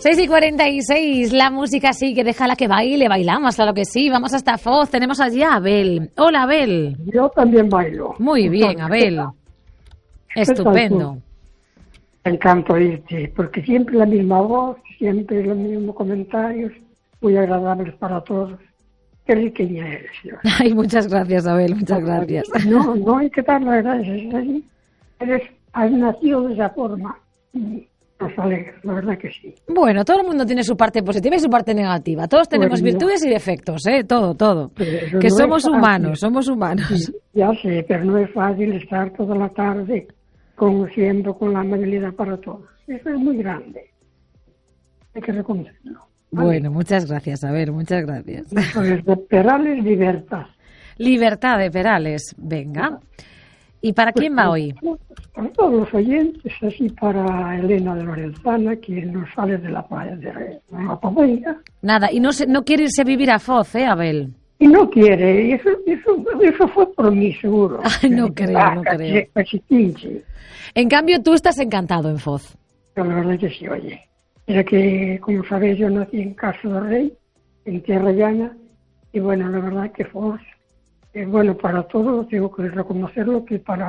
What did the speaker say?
6:46, la música sí que déjala que baile, bailamos, claro que sí. Vamos hasta Foz, tenemos allí a Abel. Hola, Abel. Yo también bailo. Muy bien, Abel. Estupendo. Me encanta oírte, porque siempre la misma voz, siempre los mismos comentarios, muy agradables para todos. Qué riqueña eres, Dios. Ay, muchas gracias, Abel, muchas gracias. No hay que dar las gracias. Has nacido de esa forma. Nos alegra, la verdad que sí. Bueno, todo el mundo tiene su parte positiva y su parte negativa. Todos tenemos virtudes y defectos, todo. Que no somos humanos, somos humanos. Sí, ya sé, pero no es fácil estar toda la tarde conociendo con la amabilidad para todos. Eso es muy grande. Hay que reconocerlo. ¿Vale? Bueno, muchas gracias, Abel, muchas gracias. Pues de Perales, libertad. Libertad de Perales, venga. ¿Y para quién va hoy? Para todos los oyentes, así para Elena de Lorenzana, quien nos sale de la playa de la Pavella. Nada, y no quiere irse a vivir a Foz, Abel. Y no quiere, y eso fue por mí, seguro. Ay, no creo. En cambio, tú estás encantado en Foz. Pero la verdad que sí, oye. Mira que, como sabéis, yo nací en Castro del Rey, en Tierra Llana, y bueno, la verdad que Foz es bueno para todos, tengo que reconocerlo, que para